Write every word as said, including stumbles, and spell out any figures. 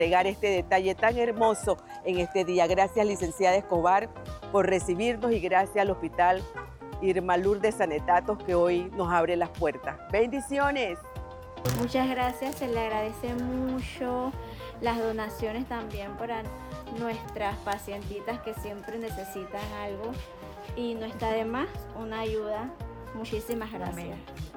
entregar este detalle tan hermoso en este día. Gracias, licenciada Escobar, por recibirnos y gracias al Hospital Irma Lourdes Sanetatos que hoy nos abre las puertas. ¡Bendiciones! Muchas gracias, se le agradece mucho las donaciones también para nuestras pacientitas que siempre necesitan algo y no está de más una ayuda. Muchísimas gracias. Amén.